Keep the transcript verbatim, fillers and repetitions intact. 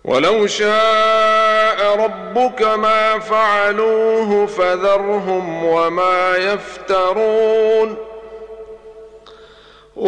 ولو شاء ربك ما فعلوه فذرهم وما يفترون.